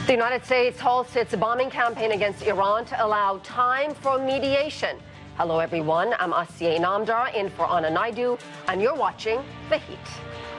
The United States halts its bombing campaign against Iran to allow time for mediation. Hello, everyone. I'm Asiye Namdar in for Anna Naidu, and you're watching The Heat.